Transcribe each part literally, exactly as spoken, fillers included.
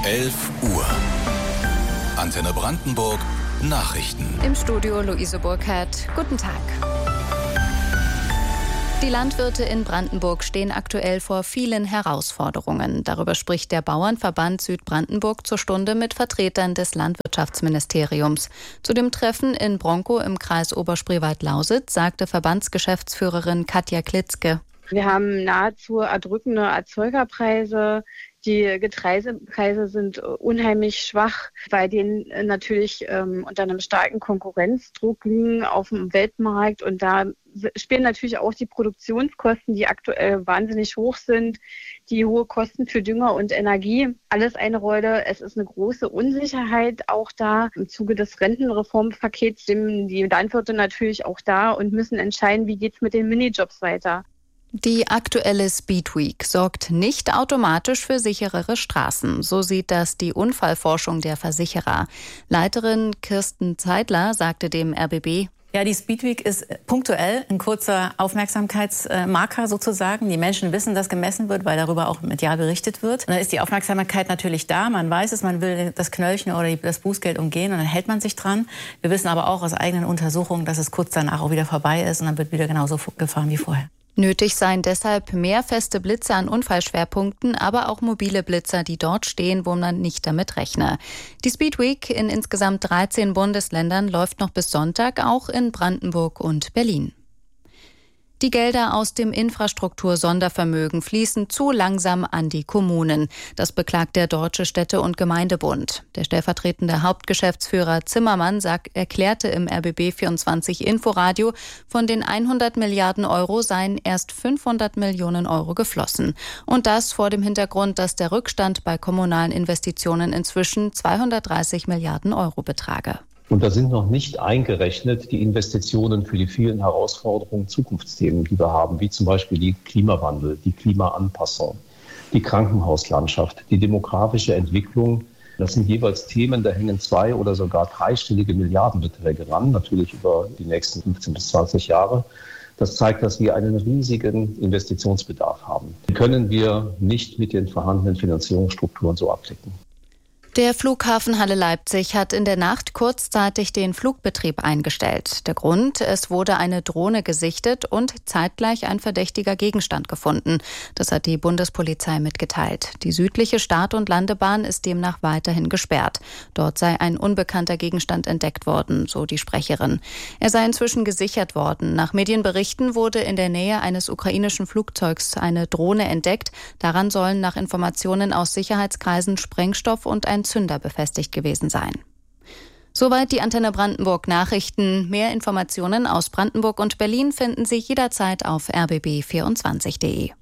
elf Uhr. Antenne Brandenburg Nachrichten. Im Studio Luise Burkhardt. Guten Tag. Die Landwirte in Brandenburg stehen aktuell vor vielen Herausforderungen. Darüber spricht der Bauernverband Südbrandenburg zur Stunde mit Vertretern des Landwirtschaftsministeriums. Zu dem Treffen in Bronkow im Kreis Oberspreewald-Lausitz sagte Verbandsgeschäftsführerin Katja Klitzke: Wir haben nahezu erdrückende Erzeugerpreise. Die Getreidepreise sind unheimlich schwach, weil die natürlich ähm, unter einem starken Konkurrenzdruck liegen auf dem Weltmarkt. Und da spielen natürlich auch die Produktionskosten, die aktuell wahnsinnig hoch sind, die hohe Kosten für Dünger und Energie, alles eine Rolle. Es ist eine große Unsicherheit auch da. Im Zuge des Rentenreformpakets sind die Landwirte natürlich auch da und müssen entscheiden, wie geht's mit den Minijobs weiter. Die aktuelle Speedweek sorgt nicht automatisch für sicherere Straßen. So sieht das die Unfallforschung der Versicherer. Leiterin Kirsten Zeidler sagte dem R B B: Ja, die Speedweek ist punktuell ein kurzer Aufmerksamkeitsmarker sozusagen. Die Menschen wissen, dass gemessen wird, weil darüber auch medial berichtet wird. Und dann ist die Aufmerksamkeit natürlich da. Man weiß es, man will das Knöllchen oder das Bußgeld umgehen und dann hält man sich dran. Wir wissen aber auch aus eigenen Untersuchungen, dass es kurz danach auch wieder vorbei ist und dann wird wieder genauso gefahren wie vorher. Nötig seien deshalb mehr feste Blitzer an Unfallschwerpunkten, aber auch mobile Blitzer, die dort stehen, wo man nicht damit rechne. Die Speedweek in insgesamt dreizehn Bundesländern läuft noch bis Sonntag, auch in Brandenburg und Berlin. Die Gelder aus dem Infrastruktur-Sondervermögen fließen zu langsam an die Kommunen. Das beklagt der Deutsche Städte- und Gemeindebund. Der stellvertretende Hauptgeschäftsführer Zimmermann sagt, erklärte im R B B vierundzwanzig Inforadio, von den hundert Milliarden Euro seien erst fünfhundert Millionen Euro geflossen. Und das vor dem Hintergrund, dass der Rückstand bei kommunalen Investitionen inzwischen zweihundertdreißig Milliarden Euro betrage. Und da sind noch nicht eingerechnet die Investitionen für die vielen Herausforderungen, Zukunftsthemen, die wir haben, wie zum Beispiel die Klimawandel, die Klimaanpassung, die Krankenhauslandschaft, die demografische Entwicklung. Das sind jeweils Themen, da hängen zwei- oder sogar dreistellige Milliardenbeträge ran, natürlich über die nächsten fünfzehn bis zwanzig Jahre. Das zeigt, dass wir einen riesigen Investitionsbedarf haben. Den können wir nicht mit den vorhandenen Finanzierungsstrukturen so abdecken. Der Flughafen Halle Leipzig hat in der Nacht kurzzeitig den Flugbetrieb eingestellt. Der Grund: Es wurde eine Drohne gesichtet und zeitgleich ein verdächtiger Gegenstand gefunden. Das hat die Bundespolizei mitgeteilt. Die südliche Start- und Landebahn ist demnach weiterhin gesperrt. Dort sei ein unbekannter Gegenstand entdeckt worden, so die Sprecherin. Er sei inzwischen gesichert worden. Nach Medienberichten wurde in der Nähe eines ukrainischen Flugzeugs eine Drohne entdeckt. Daran sollen nach Informationen aus Sicherheitskreisen Sprengstoff und ein Zünder befestigt gewesen sein. Soweit die Antenne Brandenburg Nachrichten. Mehr Informationen aus Brandenburg und Berlin finden Sie jederzeit auf r b b vierundzwanzig punkt d e.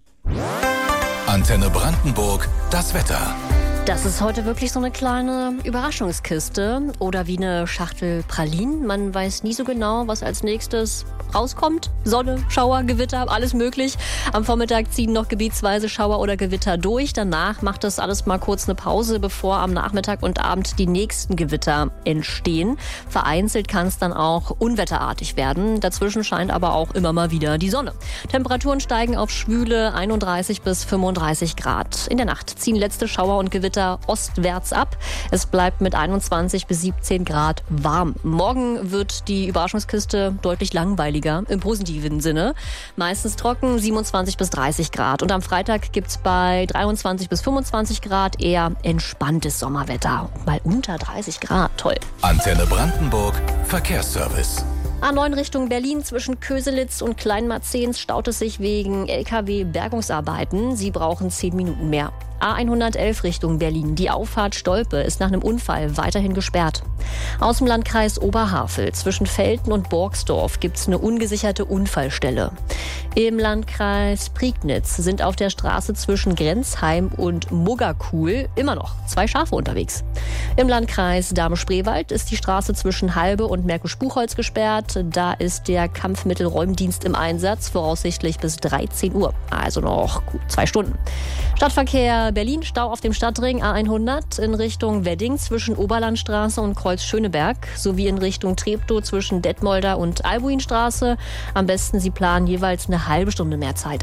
Antenne Brandenburg, das Wetter. Das ist heute wirklich so eine kleine Überraschungskiste oder wie eine Schachtel Pralinen. Man weiß nie so genau, was als nächstes rauskommt. Sonne, Schauer, Gewitter, alles möglich. Am Vormittag ziehen noch gebietsweise Schauer oder Gewitter durch. Danach macht das alles mal kurz eine Pause, bevor am Nachmittag und Abend die nächsten Gewitter entstehen. Vereinzelt kann es dann auch unwetterartig werden. Dazwischen scheint aber auch immer mal wieder die Sonne. Temperaturen steigen auf schwüle einunddreißig bis fünfunddreißig Grad. In der Nacht ziehen letzte Schauer und Gewitter ostwärts ab. Es bleibt mit einundzwanzig bis siebzehn Grad warm. Morgen wird die Überraschungskiste deutlich langweiliger, im positiven Sinne. Meistens trocken, siebenundzwanzig bis dreißig Grad. Und am Freitag gibt es bei dreiundzwanzig bis fünfundzwanzig Grad eher entspanntes Sommerwetter. Mal unter dreißig Grad, toll. Antenne Brandenburg, Verkehrsservice. A neun Richtung Berlin zwischen Köselitz und Kleinmarzens staut es sich wegen L K W-Bergungsarbeiten. Sie brauchen zehn Minuten mehr. A hundertelf Richtung Berlin. Die Auffahrt Stolpe ist nach einem Unfall weiterhin gesperrt. Aus dem Landkreis Oberhavel zwischen Velten und Borgsdorf gibt es eine ungesicherte Unfallstelle. Im Landkreis Prignitz sind auf der Straße zwischen Grenzheim und Muggerkuhl immer noch zwei Schafe unterwegs. Im Landkreis Dahme-Spreewald ist die Straße zwischen Halbe und Märkisch-Buchholz gesperrt. Da ist der Kampfmittelräumdienst im Einsatz, voraussichtlich bis dreizehn Uhr. Also noch gut zwei Stunden. Stadtverkehr Berlin, Stau auf dem Stadtring A hundert in Richtung Wedding zwischen Oberlandstraße und Kreuz-Schöneberg sowie in Richtung Treptow zwischen Detmolder und Albuinstraße. Am besten Sie planen jeweils eine halbe Stunde mehr Zeit ein.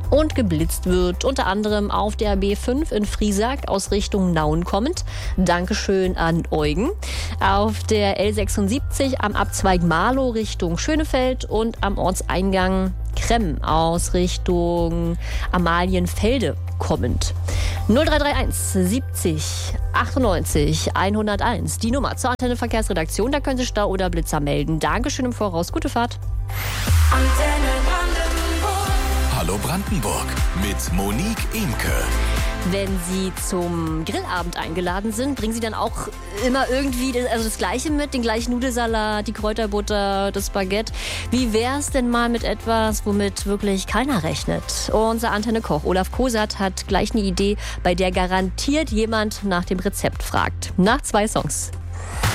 und geblitzt wird. Unter anderem auf der B fünf in Friesack aus Richtung Nauen kommend. Dankeschön an Eugen. Auf der L sechsundsiebzig am Abzweig Marlow Richtung Schönefeld und am Ortseingang Kremm aus Richtung Amalienfelde kommend. null drei drei eins siebzig achtundneunzig hunderteins, die Nummer zur Antenne Verkehrsredaktion. Da können Sie Stau oder Blitzer melden. Dankeschön im Voraus. Gute Fahrt. Antenne Brandenburg. Hallo Brandenburg mit Monique Imke. Wenn Sie zum Grillabend eingeladen sind, bringen Sie dann auch immer irgendwie das, also das Gleiche mit, den gleichen Nudelsalat, die Kräuterbutter, das Baguette. Wie wär's denn mal mit etwas, womit wirklich keiner rechnet? Unser Antenne-Koch Olaf Kosat hat gleich eine Idee, bei der garantiert jemand nach dem Rezept fragt. Nach zwei Songs.